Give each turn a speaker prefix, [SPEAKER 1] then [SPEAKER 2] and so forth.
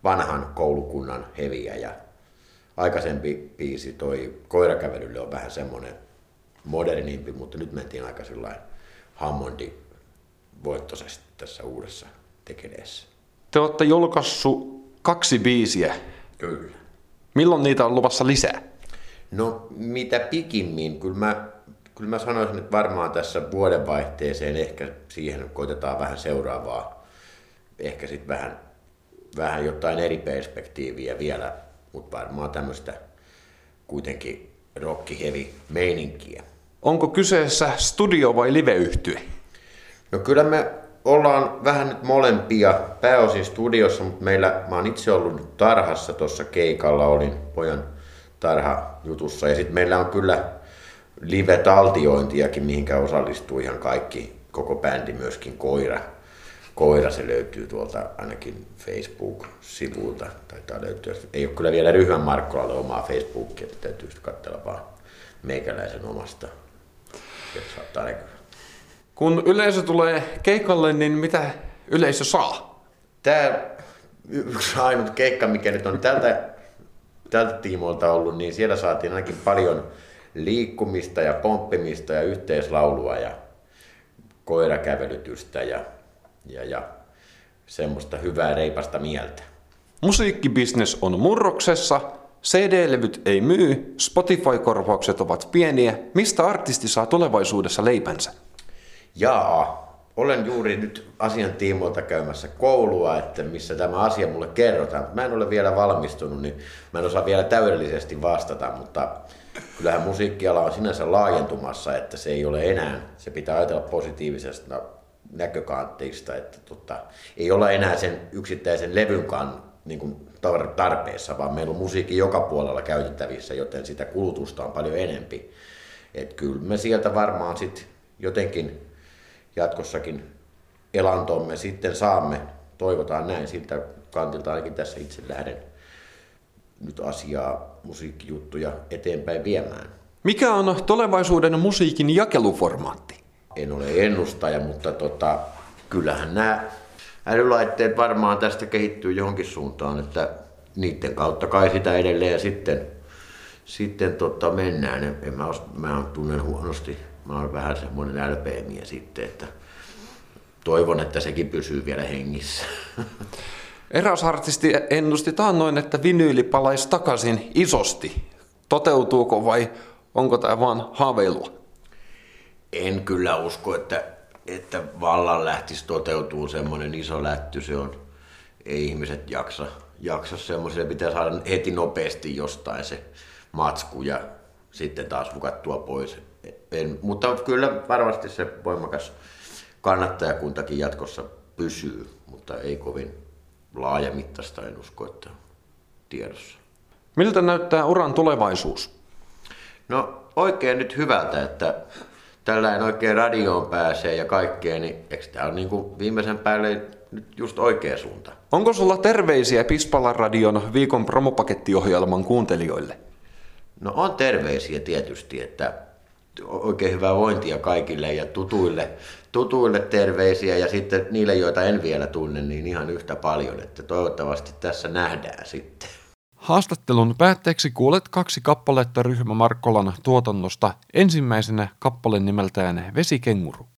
[SPEAKER 1] vanhan koulukunnan heviä ja aikaisempi biisi toi Koirakävelylle on vähän semmoinen modernimpi, mutta nyt mentiin aika sellainen Hammondi voittoisesti tässä uudessa tekeleessä.
[SPEAKER 2] Te olette julkaissut 2 biisiä.
[SPEAKER 1] Kyllä.
[SPEAKER 2] Milloin niitä on luvassa lisää?
[SPEAKER 1] No mitä pikimmin, kyllä mä sanoisin, että varmaan tässä vuodenvaihteeseen ehkä siihen koitetaan vähän seuraavaa, ehkä sitten vähän jotain eri perspektiiviä vielä, mutta varmaan tämmöistä kuitenkin rock-heavy meininkiä.
[SPEAKER 2] Onko kyseessä studio- vai live-yhtye?
[SPEAKER 1] No kyllä me ollaan vähän nyt molempia, pääosin studiossa, mutta mä oon itse ollut tarhassa tuossa keikalla, olin pojan tarhajutussa ja sitten meillä on kyllä live-taltiointiakin, mihinkä osallistuu ihan kaikki, koko bändi, myöskin Koira, se löytyy tuolta ainakin Facebook-sivulta, taitaa löytyä. Ei ole kyllä vielä Ryhmän Markkolalle omaa Facebookia, että täytyy katsella vaan meikäläisen omasta, että saattaa näkyä.
[SPEAKER 2] Kun yleisö tulee keikalle, niin mitä yleisö saa?
[SPEAKER 1] Tämä yksi ainut keikka, mikä nyt on tältä tiimoilta ollut, niin siellä saatiin ainakin paljon liikkumista ja pomppimista ja yhteislaulua ja koirakävelytystä ja semmoista hyvää reipasta mieltä.
[SPEAKER 2] Musiikkibisnes on murroksessa, CD-levyt ei myy, Spotify-korvaukset ovat pieniä. Mistä artisti saa tulevaisuudessa leipänsä?
[SPEAKER 1] Olen juuri nyt asian tiimoilta käymässä koulua, että missä tämä asia mulle kerrotaan. Mä en ole vielä valmistunut, niin mä en osaa vielä täydellisesti vastata, mutta kyllähän musiikkiala on sinänsä laajentumassa, että se ei ole enää, se pitää ajatella positiivisesta näkökantteista, että ei olla enää sen yksittäisen levynkaan niin kuin tarpeessa, vaan meillä on musiikki joka puolella käytettävissä, joten sitä kulutusta on paljon enempi. Että kyllä me sieltä varmaan sitten jotenkin jatkossakin elantomme sitten saamme, toivotaan näin, siltä kantilta ainakin tässä itse lähden nyt asiaa, musiikkijuttuja eteenpäin viemään.
[SPEAKER 2] Mikä on tulevaisuuden musiikin jakeluformaatti?
[SPEAKER 1] En ole ennustaja, mutta kyllähän nämä älylaitteet varmaan tästä kehittyy johonkin suuntaan, että niiden kautta kai sitä edelleen sitten mennään. Mä tunnen huonosti, mä oon vähän semmoinen LP-mies sitten, että toivon, että sekin pysyy vielä hengissä.
[SPEAKER 2] Eräs artisti ennusti taannoin, että vinyyli palaisi takaisin isosti. Toteutuuko vai onko tämä vaan haaveilua?
[SPEAKER 1] En kyllä usko, että vallan lähtisi toteutuu semmoinen iso lätty. Ei ihmiset jaksa semmoiselle, pitää saada heti nopeasti jostain se matsku ja sitten taas hukattua pois. Mutta kyllä varmasti se voimakas kannattajakuntakin jatkossa pysyy, mutta ei kovin laajamittaista, en usko, että tiedossa.
[SPEAKER 2] Miltä näyttää uran tulevaisuus?
[SPEAKER 1] No oikein nyt hyvältä, että tällainen oikein radioon pääsee ja kaikkeen, niin eikö tämä ole niin kuin viimeisen päälle nyt just oikea suunta?
[SPEAKER 2] Onko sulla terveisiä Pispalan radion viikon promopakettiohjelman kuuntelijoille?
[SPEAKER 1] No on terveisiä tietysti, että oikein hyvää vointia kaikille ja tutuille terveisiä ja sitten niille, joita en vielä tunne, niin ihan yhtä paljon, että toivottavasti tässä nähdään sitten.
[SPEAKER 2] Haastattelun päätteeksi kuulet 2 kappaletta Ryhmä Markkolan tuotannosta. Ensimmäisenä kappale nimeltään Vesikenguru.